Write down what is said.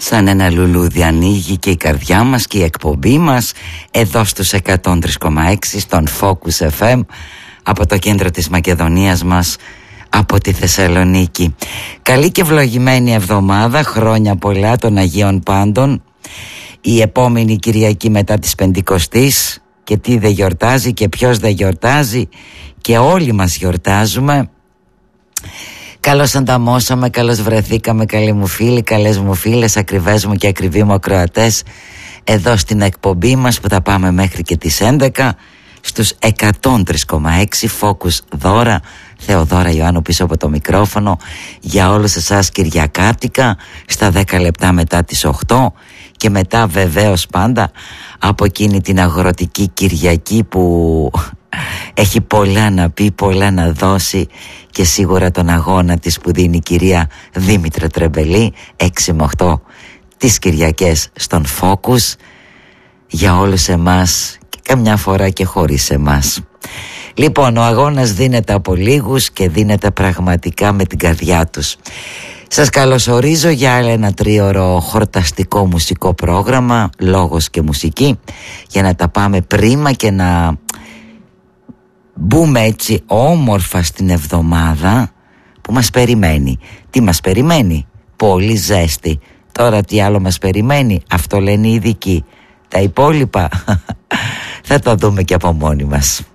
Σαν ένα λουλούδι ανοίγει και η καρδιά μας και η εκπομπή μας εδώ στους 103,6 στον Focus FM από το κέντρο της Μακεδονίας μας, από τη Θεσσαλονίκη. Καλή και ευλογημένη εβδομάδα, χρόνια πολλά των Αγίων Πάντων. Η επόμενη Κυριακή μετά της Πεντηκοστής, και τι δεν γιορτάζει και ποιος δεν γιορτάζει, και όλοι μας γιορτάζουμε. Καλώς ανταμώσαμε, καλώς βρεθήκαμε, καλοί μου φίλοι, καλές μου φίλες, ακριβές μου και ακριβοί μου ακροατές, εδώ στην εκπομπή μας που θα πάμε μέχρι και τις 11 στους 103,6 Focus Δώρα. Θεοδώρα Ιωάννου πίσω από το μικρόφωνο για όλους εσάς Κυριακάτικα στα 10 λεπτά μετά τις 8 και μετά βεβαίως πάντα από εκείνη την αγροτική Κυριακή που έχει πολλά να πει, πολλά να δώσει, και σίγουρα τον αγώνα της που δίνει η κυρία Δήμητρα Τρεμπελή 6 με 8 τις Κυριακές στον Focus για όλους εμάς και καμιά φορά και χωρίς εμάς. Λοιπόν, ο αγώνας δίνεται από λίγους και δίνεται πραγματικά με την καρδιά τους. Σας καλωσορίζω για άλλο ένα 3ωρο χορταστικό μουσικό πρόγραμμα, λόγος και μουσική, για να τα πάμε πρίμα και να μπούμε έτσι όμορφα στην εβδομάδα που μας περιμένει. Τι μας περιμένει? Πολύ ζέστη. Τώρα τι άλλο μας περιμένει? Αυτό λένε οι ειδικοί. Τα υπόλοιπα θα τα δούμε και από μόνοι μας.